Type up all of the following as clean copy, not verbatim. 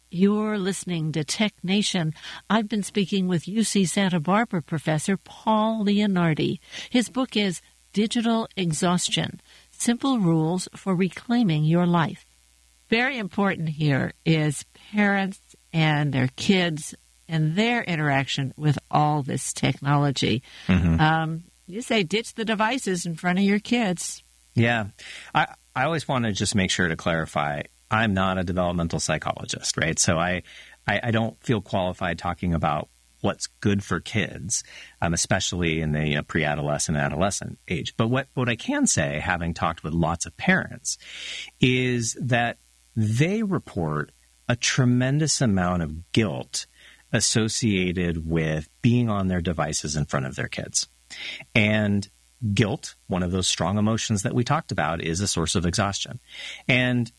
You're listening to Tech Nation. I've been speaking with UC Santa Barbara professor Paul Leonardi. His book is Digital Exhaustion: Simple Rules for Reclaiming Your Life. Very important here is parents and their kids and their interaction with all this technology. You say ditch the devices in front of your kids. Yeah. I always want to just make sure to clarify, I'm not a developmental psychologist, right? So I don't feel qualified talking about what's good for kids, especially in the pre-adolescent and adolescent age. But what I can say, having talked with lots of parents, is that they report a tremendous amount of guilt associated with being on their devices in front of their kids. And guilt, one of those strong emotions that we talked about, is a source of exhaustion. And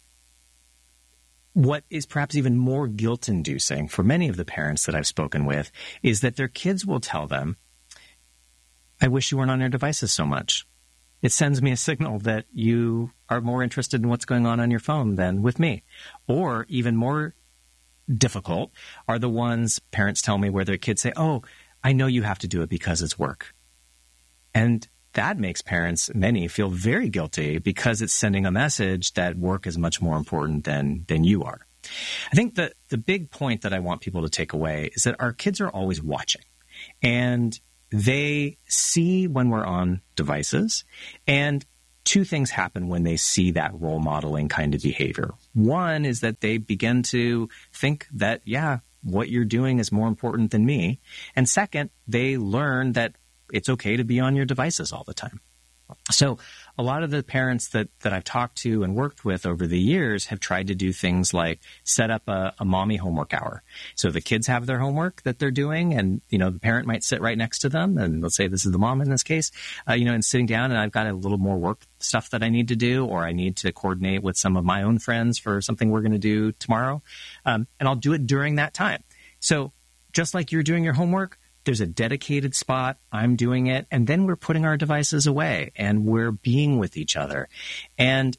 what is perhaps even more guilt-inducing for many of the parents that I've spoken with is that their kids will tell them, I wish you weren't on your devices so much. It sends me a signal that you are more interested in what's going on your phone than with me. Or even more difficult are the ones parents tell me where their kids say, oh, I know you have to do it because it's work. And that makes parents, many, feel very guilty because it's sending a message that work is much more important than you are. I think the big point that I want people to take away is that our kids are always watching. And they see when we're on devices. And two things happen when they see that role modeling kind of behavior. One is that they begin to think that, yeah, what you're doing is more important than me. And second, they learn that it's okay to be on your devices all the time. So a lot of the parents that I've talked to and worked with over the years have tried to do things like set up a mommy homework hour. So the kids have their homework that they're doing, and, the parent might sit right next to them. And let's say this is the mom in this case, and sitting down, and I've got a little more work stuff that I need to do, or I need to coordinate with some of my own friends for something we're going to do tomorrow. And I'll do it during that time. So just like you're doing your homework, there's a dedicated spot. I'm doing it. And then we're putting our devices away and we're being with each other. And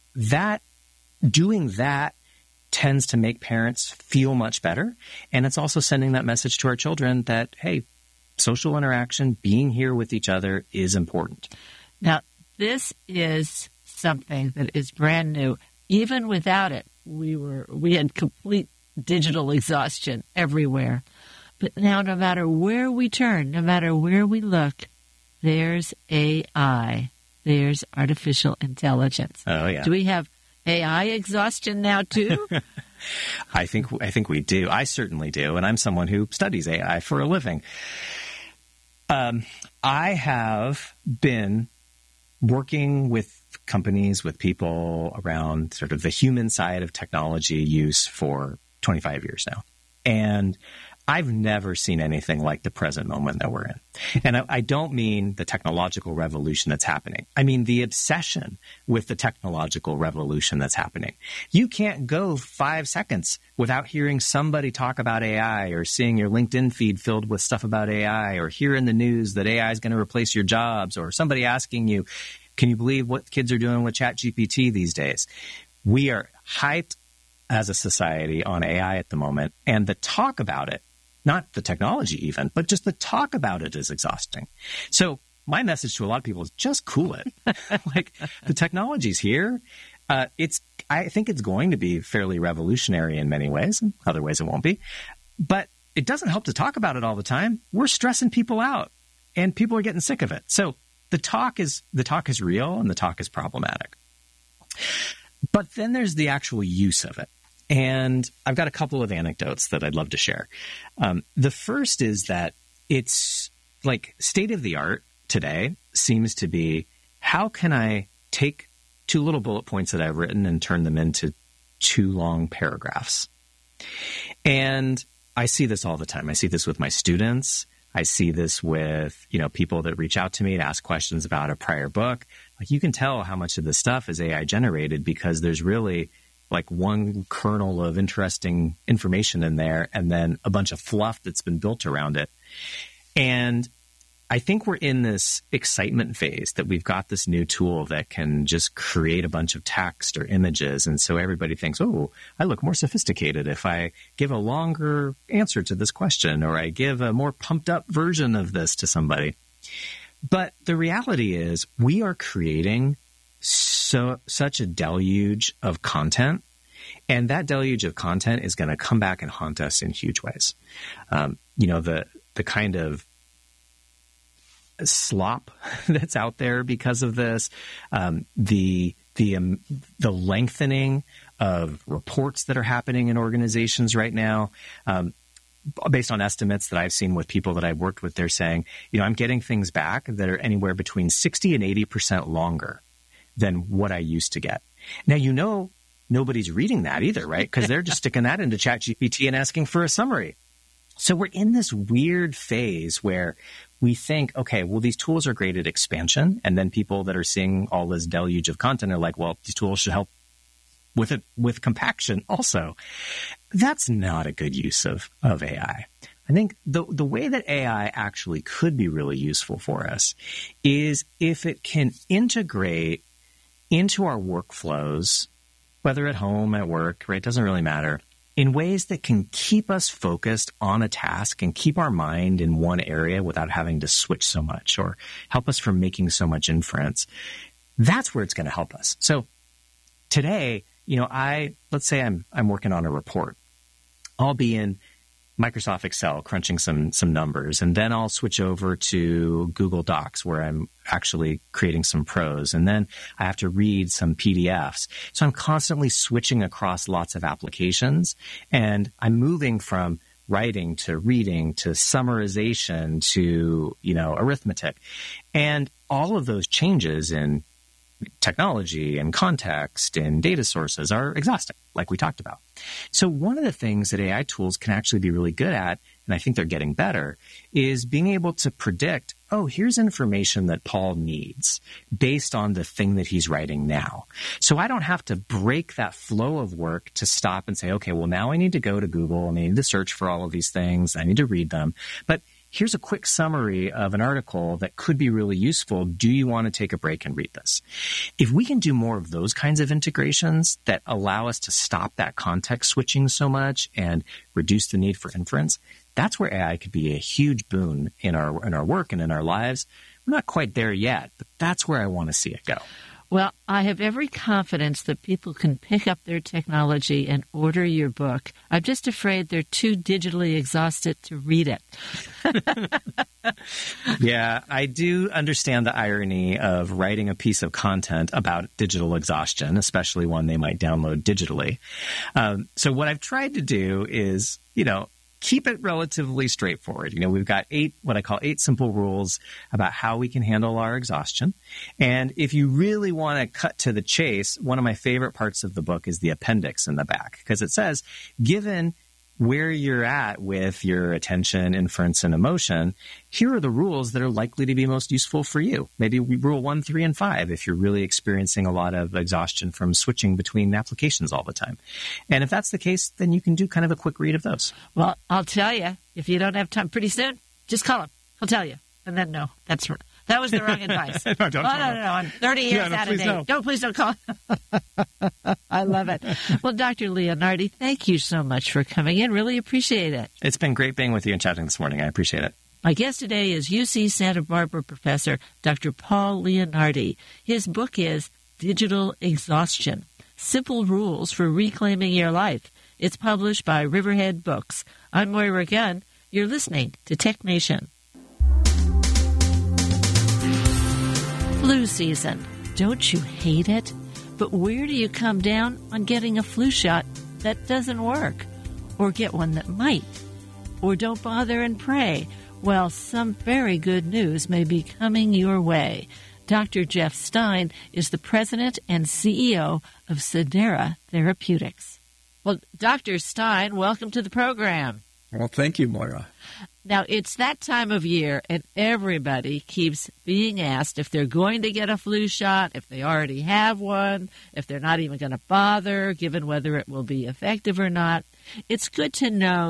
doing that tends to make parents feel much better. And it's also sending that message to our children that, hey, social interaction, being here with each other is important. Now, this is something that is brand new. Even without it, we had complete digital exhaustion everywhere. But now, no matter where we turn, no matter where we look, there's AI. There's artificial intelligence. Oh, yeah. Do we have AI exhaustion now, too? I think we do. I certainly do. And I'm someone who studies AI for a living. I have been working with companies, with people around sort of the human side of technology use for 25 years now. And I've never seen anything like the present moment that we're in. And I don't mean the technological revolution that's happening. I mean the obsession with the technological revolution that's happening. You can't go 5 seconds without hearing somebody talk about AI, or seeing your LinkedIn feed filled with stuff about AI, or hear in the news that AI is going to replace your jobs, or somebody asking you, can you believe what kids are doing with ChatGPT these days? We are hyped as a society on AI at the moment, and the talk about it, not the technology even, but just the talk about it, is exhausting. So my message to a lot of people is just cool it. Like, the technology's here. I think it's going to be fairly revolutionary in many ways. In other ways it won't be. But it doesn't help to talk about it all the time. We're stressing people out, and people are getting sick of it. So the talk is real, and the talk is problematic. But then there's the actual use of it. And I've got a couple of anecdotes that I'd love to share. The first is that it's like state of the art today seems to be, how can I take 2 little bullet points that I've written and turn them into 2 long paragraphs? And I see this all the time. I see this with my students. I see this with, people that reach out to me to ask questions about a prior book. Like, you can tell how much of this stuff is AI generated because there's really like one kernel of interesting information in there, and then a bunch of fluff that's been built around it. And I think we're in this excitement phase that we've got this new tool that can just create a bunch of text or images. And so everybody thinks, oh, I look more sophisticated if I give a longer answer to this question, or I give a more pumped up version of this to somebody. But the reality is we are creating such a deluge of content. And that deluge of content is going to come back and haunt us in huge ways. The kind of slop that's out there because of this, the lengthening of reports that are happening in organizations right now, based on estimates that I've seen with people that I've worked with, they're saying, I'm getting things back that are anywhere between 60 and 80% longer than what I used to get. Now, nobody's reading that either, right? Because they're just sticking that into ChatGPT and asking for a summary. So we're in this weird phase where we think, okay, well, these tools are great at expansion. And then people that are seeing all this deluge of content are like, well, these tools should help with compaction also. That's not a good use of AI. I think the way that AI actually could be really useful for us is if it can integrate into our workflows, whether at home, at work, right? It doesn't really matter, in ways that can keep us focused on a task and keep our mind in one area without having to switch so much, or help us from making so much inference. That's where it's going to help us. So today, let's say I'm working on a report. I'll be in Microsoft Excel crunching some numbers, and then I'll switch over to Google Docs where I'm actually creating some prose, and then I have to read some PDFs. So I'm constantly switching across lots of applications, and I'm moving from writing to reading to summarization to, arithmetic. And all of those changes in technology and context and data sources are exhausting, like we talked about. So one of the things that AI tools can actually be really good at, and I think they're getting better, is being able to predict, oh, here's information that Paul needs based on the thing that he's writing now. So I don't have to break that flow of work to stop and say, okay, well, now I need to go to Google and I need to search for all of these things. I need to read them. But here's a quick summary of an article that could be really useful. Do you want to take a break and read this? If we can do more of those kinds of integrations that allow us to stop that context switching so much and reduce the need for inference, that's where AI could be a huge boon in our work and in our lives. We're not quite there yet, but that's where I want to see it go. Well, I have every confidence that people can pick up their technology and order your book. I'm just afraid they're too digitally exhausted to read it. Yeah, I do understand the irony of writing a piece of content about digital exhaustion, especially one they might download digitally. So what I've tried to do is, keep it relatively straightforward. We've got what I call 8 simple rules about how we can handle our exhaustion. And if you really want to cut to the chase, one of my favorite parts of the book is the appendix in the back, because it says, given where you're at with your attention, inference, and emotion, here are the rules that are likely to be most useful for you. Maybe rule 1, 3, and 5 if you're really experiencing a lot of exhaustion from switching between applications all the time. And if that's the case, then you can do kind of a quick read of those. Well, I'll tell you, if you don't have time pretty soon, just call him. He'll tell you. And then no, that was the wrong advice. No. I'm 30 years out of date. No, please don't call. I love it. Well, Dr. Leonardi, thank you so much for coming in. Really appreciate it. It's been great being with you and chatting this morning. I appreciate it. My guest today is UC Santa Barbara professor Dr. Paul Leonardi. His book is Digital Exhaustion: Simple Rules for Reclaiming Your Life. It's published by Riverhead Books. I'm Moira Gunn. You're listening to Tech Nation. Flu season. Don't you hate it? But where do you come down on getting a flu shot that doesn't work? Or get one that might? Or don't bother and pray? Well, some very good news may be coming your way. Dr. Jeff Stein is the president and CEO of Cidara Therapeutics. Well, Dr. Stein, welcome to the program. Well, thank you, Moira. Now, it's that time of year, and everybody keeps being asked if they're going to get a flu shot, if they already have one, if they're not even going to bother, given whether it will be effective or not. It's good to know that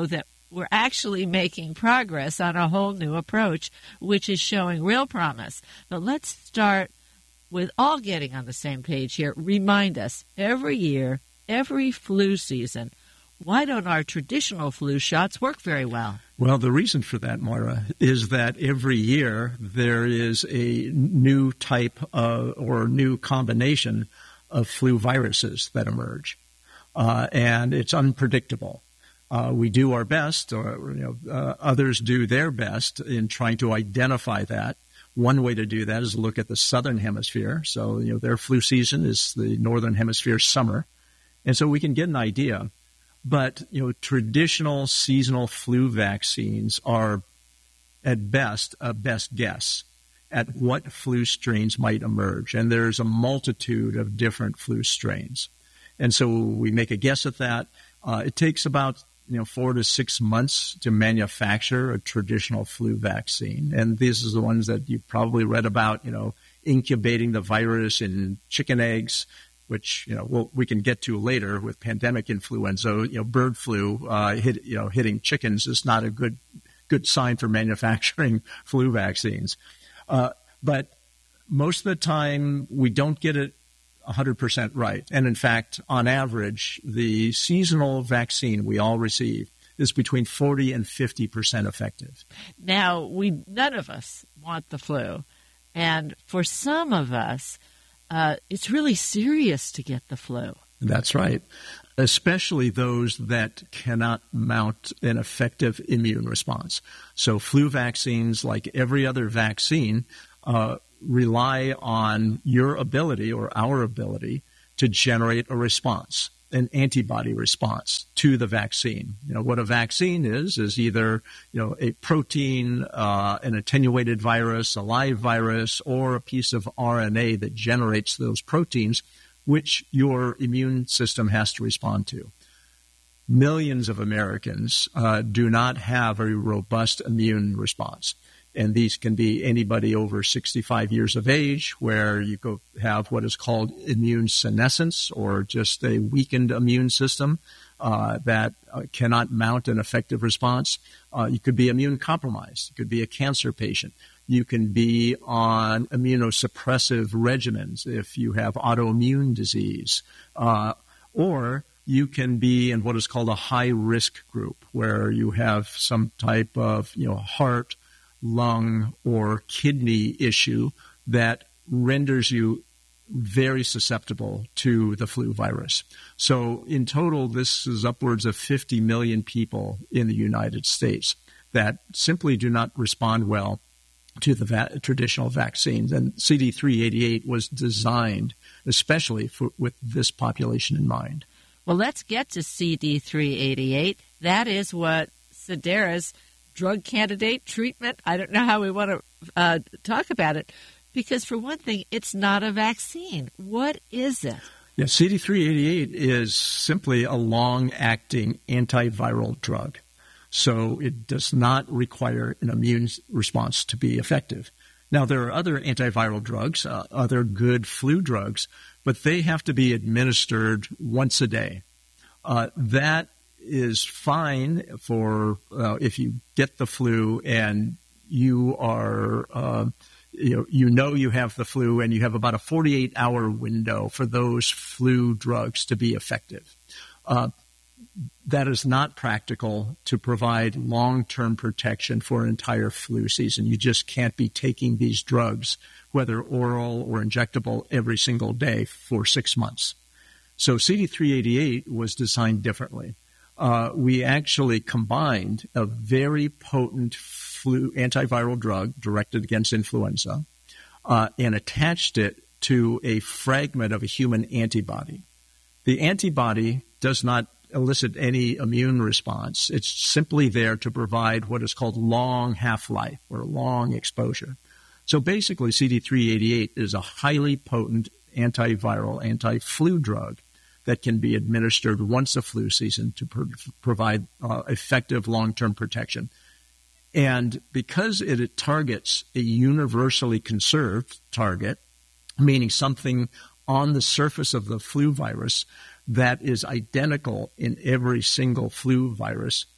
we're actually making progress on a whole new approach, which is showing real promise. But let's start with all getting on the same page here. Remind us, every year, every flu season, why don't our traditional flu shots work very well? Well, the reason for that, Moira, is that every year there is a new type or new combination of flu viruses that emerge, and it's unpredictable. We do our best, or others do their best in trying to identify that. One way to do that is look at the southern hemisphere. So, their flu season is the northern hemisphere summer, and so we can get an idea. But, traditional seasonal flu vaccines are, at best, a best guess at what flu strains might emerge. And there's a multitude of different flu strains. And so we make a guess at that. It takes about 4 to 6 months to manufacture a traditional flu vaccine. And these are the ones that you probably read about, incubating the virus in chicken eggs, which we can get to later with pandemic influenza. Bird flu hitting chickens is not a good sign for manufacturing flu vaccines. But most of the time, we don't get it 100% right. And in fact, on average, the seasonal vaccine we all receive is between 40 and 50% effective. Now, none of us want the flu, and for some of us, it's really serious to get the flu. That's right, especially those that cannot mount an effective immune response. So flu vaccines, like every other vaccine, rely on your ability or our ability to generate a response, an antibody response to the vaccine. What a vaccine is either, a protein, an attenuated virus, a live virus, or a piece of RNA that generates those proteins, which your immune system has to respond to. Millions of Americans do not have a robust immune response. And these can be anybody over 65 years of age, where you have what is called immune senescence, or just a weakened immune system that cannot mount an effective response. You could be immune compromised. You could be a cancer patient. You can be on immunosuppressive regimens if you have autoimmune disease. Or you can be in what is called a high-risk group, where you have some type of heart, lung, or kidney issue that renders you very susceptible to the flu virus. So in total, this is upwards of 50 million people in the United States that simply do not respond well to the traditional vaccines. And CD388 was designed especially with this population in mind. Well, let's get to CD388. That is what Cidara's drug candidate treatment. I don't know how we want to talk about it, because for one thing, it's not a vaccine. What is it? Yeah, CD388 is simply a long-acting antiviral drug. So it does not require an immune response to be effective. Now, there are other antiviral drugs, other good flu drugs, but they have to be administered once a day. That is fine for if you get the flu and you are, you have the flu, and you have about a 48-hour window for those flu drugs to be effective. That is not practical to provide long-term protection for an entire flu season. You just can't be taking these drugs, whether oral or injectable, every single day for 6 months. So CD388 was designed differently. We actually combined a very potent flu antiviral drug directed against influenza and attached it to a fragment of a human antibody. The antibody does not elicit any immune response. It's simply there to provide what is called long half-life or long exposure. So basically, CD388 is a highly potent antiviral, anti-flu drug that can be administered once a flu season to provide effective long-term protection. And because it targets a universally conserved target, meaning something on the surface of the flu virus that is identical in every single flu virus,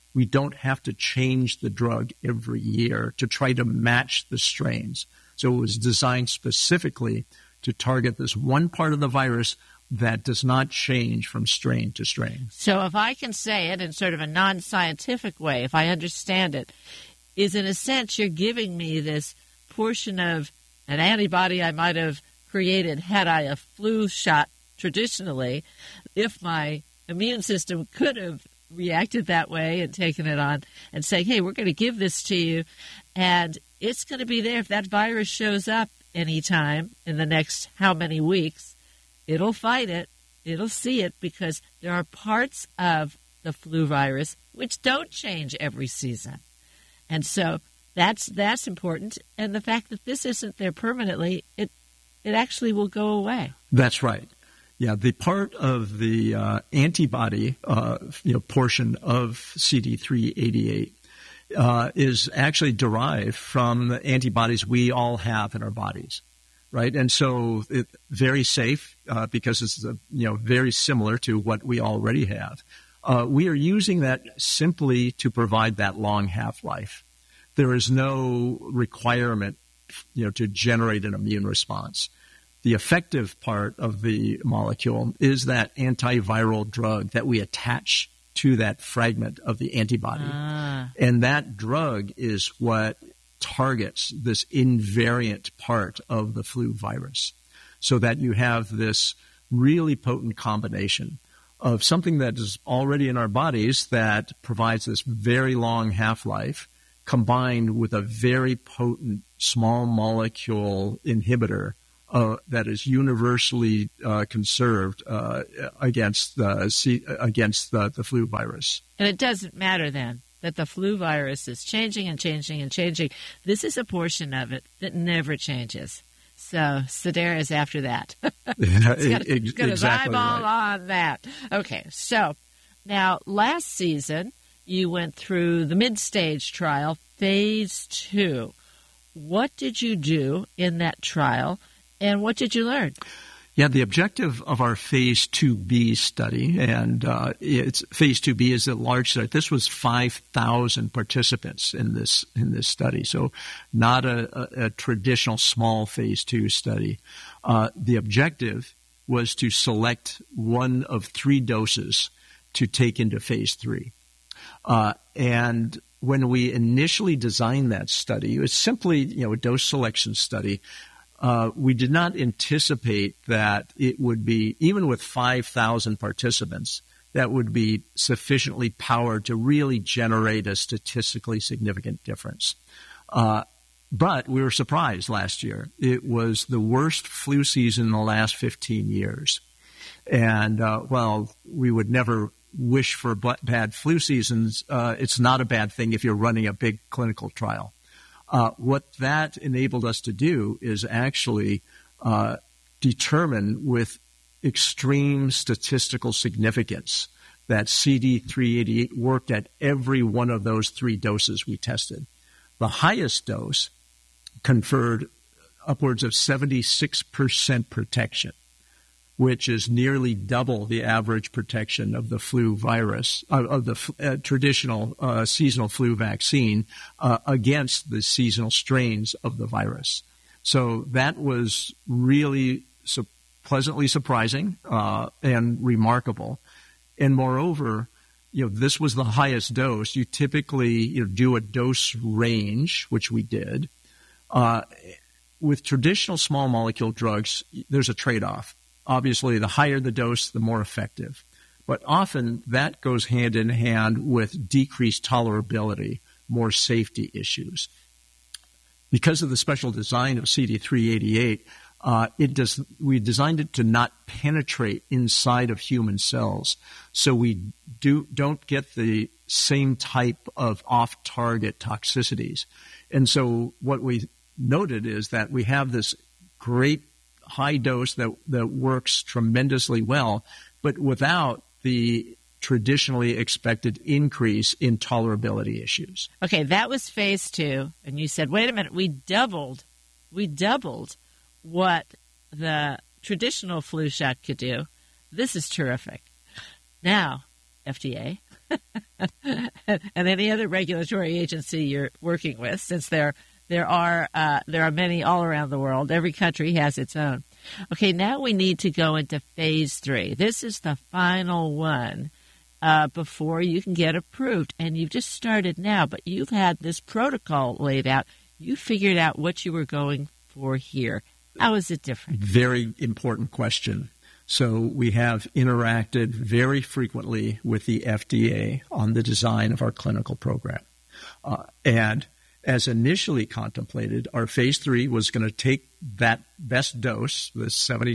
we don't have to change the drug every year to try to match the strains. So it was designed specifically to target this one part of the virus that does not change from strain to strain. So if I can say it in sort of a non-scientific way, if I understand it, is in a sense you're giving me this portion of an antibody I might have created had I a flu shot traditionally, if my immune system could have reacted that way and taken it on and saying, hey, we're going to give this to you, and it's going to be there. If that virus shows up anytime in the next how many weeks, it'll fight it. It'll see it, because there are parts of the flu virus which don't change every season. And so that's important. And the fact that this isn't there permanently, it actually will go away. That's right. Yeah, the part of the antibody portion of CD388 is actually derived from the antibodies we all have in our bodies, right? And so it's very safe because it's very similar to what we already have. We are using that simply to provide that long half-life. There is no requirement, to generate an immune response. The effective part of the molecule is that antiviral drug that we attach to that fragment of the antibody. And that drug is what targets this invariant part of the flu virus, so that you have this really potent combination of something that is already in our bodies that provides this very long half-life, combined with a very potent small molecule inhibitor that is universally conserved against the flu virus. And it doesn't matter then that the flu virus is changing and changing and changing. This is a portion of it that never changes. So Cidara is after that. It's got his eyeball on that. Okay, so now last season you went through the mid-stage trial, phase 2. What did you do in that trial, and what did you learn? Yeah, the objective of our phase 2B study, and it's phase 2B is a large study. This was 5,000 participants in this study, so not a traditional small phase 2 study. The objective was to select one of 3 doses to take into phase 3. And when we initially designed that study, it was simply a dose selection study. We did not anticipate that it would be, even with 5,000 participants, that would be sufficiently powered to really generate a statistically significant difference. But we were surprised last year. It was the worst flu season in the last 15 years. And while we would never wish for bad flu seasons, it's not a bad thing if you're running a big clinical trial. What that enabled us to do is actually determine with extreme statistical significance that CD388 worked at every one of those 3 doses we tested. The highest dose conferred upwards of 76% protection, which is nearly double the average protection of the flu virus, of the traditional seasonal flu vaccine against the seasonal strains of the virus. So that was really pleasantly surprising and remarkable. And moreover, this was the highest dose. You typically do a dose range, which we did. With traditional small molecule drugs, there's a trade-off. Obviously, the higher the dose, the more effective. But often that goes hand in hand with decreased tolerability, more safety issues. Because of the special design of CD388, we designed it to not penetrate inside of human cells. So we don't get the same type of off-target toxicities. And so what we noted is that we have this great high dose that works tremendously well, but without the traditionally expected increase in tolerability issues. Okay, that was phase 2, and you said, wait a minute, we doubled what the traditional flu shot could do. This is terrific. Now, FDA, and any other regulatory agency you're working with, since there are many all around the world. Every country has its own. Okay, now we need to go into phase 3. This is the final one before you can get approved. And you've just started now, but you've had this protocol laid out. You figured out what you were going for here. How is it different? Very important question. So we have interacted very frequently with the FDA on the design of our clinical program. And as initially contemplated, our phase 3 was going to take that best dose, the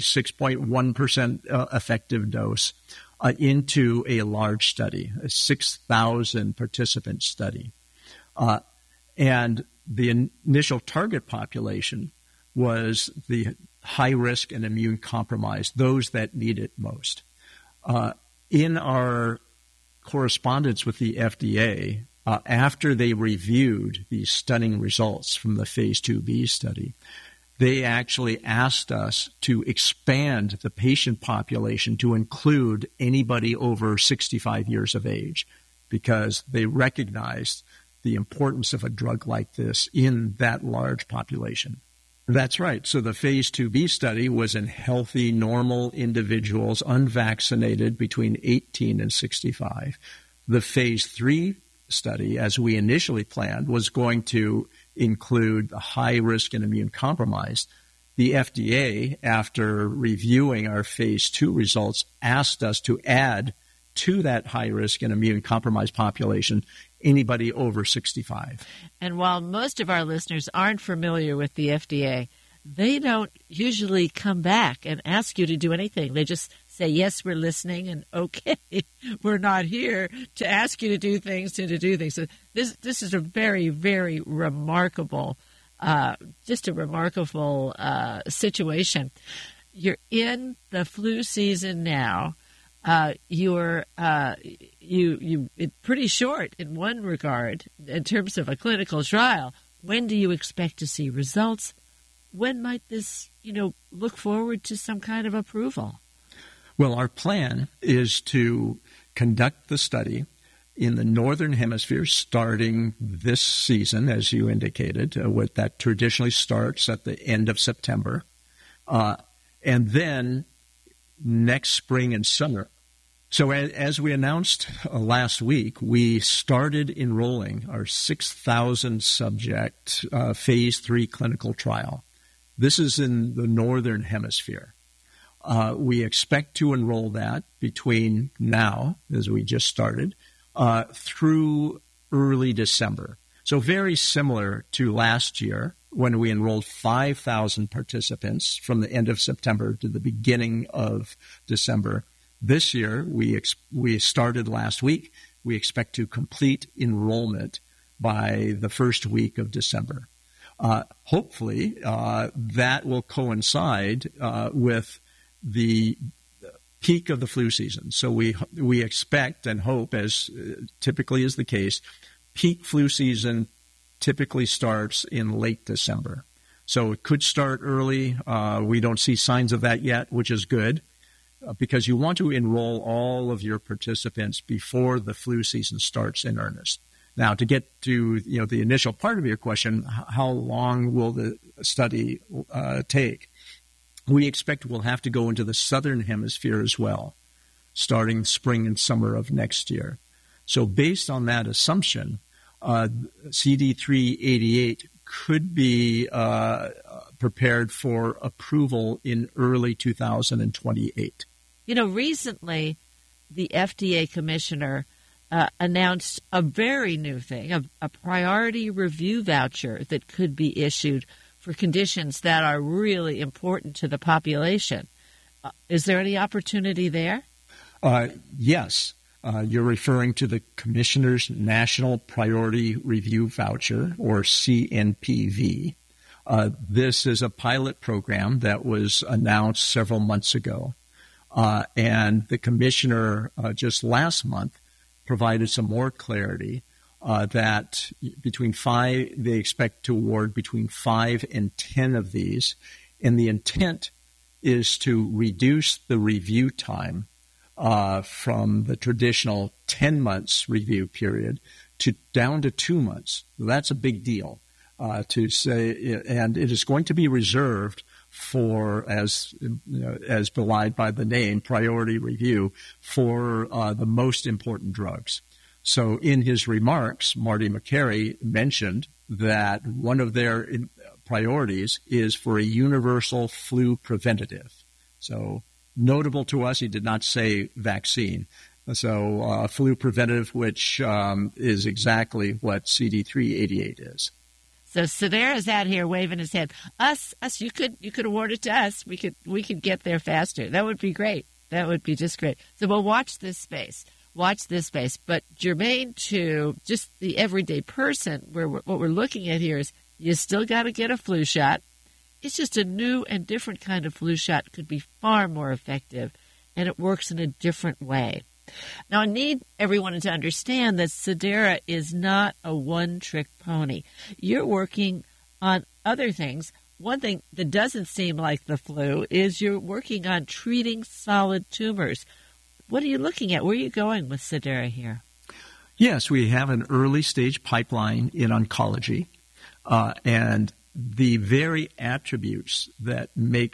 76.1% effective dose, into a large study, a 6,000 participant study. And the initial target population was the high risk and immune compromised, those that need it most. In our correspondence with the FDA, after they reviewed these stunning results from the phase 2B study, they actually asked us to expand the patient population to include anybody over 65 years of age, because they recognized the importance of a drug like this in that large population. That's right. So the phase 2B study was in healthy, normal individuals, unvaccinated between 18 and 65. The phase 3 study, as we initially planned, was going to include the high risk and immune compromised. The FDA, after reviewing our phase 2 results, asked us to add to that high risk and immune compromised population anybody over 65. And while most of our listeners aren't familiar with the FDA, they don't usually come back and ask you to do anything. They just say, yes, we're listening, and okay, we're not here to ask you to do things, So this is a very, very remarkable, situation. You're in the flu season now. It's pretty short in one regard in terms of a clinical trial. When do you expect to see results? When might this, look forward to some kind of approval? Well, our plan is to conduct the study in the Northern Hemisphere starting this season, as you indicated, what that traditionally starts at the end of September. And then next spring and summer. So as we announced last week, we started enrolling our 6,000 subject phase 3 clinical trial. This is in the Northern Hemisphere. We expect to enroll that between now, as we just started, through early December. So very similar to last year when we enrolled 5,000 participants from the end of September to the beginning of December. This year, we started last week. We expect to complete enrollment by the first week of December. Hopefully, that will coincide with the peak of the flu season. So we expect and hope, as typically is the case, peak flu season typically starts in late December. So it could start early. We don't see signs of that yet, which is good, because you want to enroll all of your participants before the flu season starts in earnest. Now, to get to the initial part of your question, how long will the study take? We expect we'll have to go into the Southern Hemisphere as well, starting spring and summer of next year. So based on that assumption, CD388 could be prepared for approval in early 2028. Recently, the FDA commissioner announced a very new thing, a priority review voucher that could be issued for conditions that are really important to the population. Is there any opportunity there? Yes. You're referring to the Commissioner's National Priority Review Voucher, or CNPV. This is a pilot program that was announced several months ago. And the Commissioner just last month provided some more clarity that they expect to award between 5 and 10 of these. And the intent is to reduce the review time from the traditional 10 months review period to down to 2 months. That's a big deal to say, and it is going to be reserved for, as belied by the name, priority review for the most important drugs. So in his remarks, Marty Makary mentioned that one of their priorities is for a universal flu preventative. So notable to us, he did not say vaccine. So flu preventative, which is exactly what CD388 is. So Sedera's out here waving his hand. Us, you could award it to us. We could get there faster. That would be great. That would be just great. So we'll watch this space. But germane to just the everyday person, what we're looking at here is you still got to get a flu shot. It's just a new and different kind of flu shot. Could be far more effective, and it works in a different way. Now, I need everyone to understand that Sedera is not a one-trick pony. You're working on other things. One thing that doesn't seem like the flu is you're working on treating solid tumors. What are you looking at? Where are you going with Sedera here? Yes, we have an early-stage pipeline in oncology, and the very attributes that make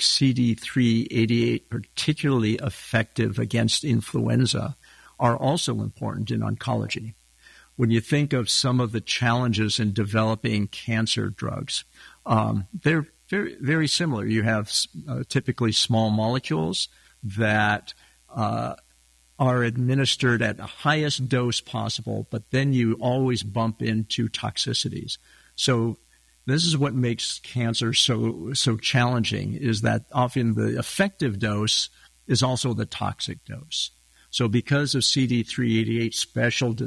CD388 particularly effective against influenza are also important in oncology. When you think of some of the challenges in developing cancer drugs, they're very, very similar. You have typically small molecules that are administered at the highest dose possible, but then you always bump into toxicities. So this is what makes cancer so challenging, is that often the effective dose is also the toxic dose. So because of CD388 special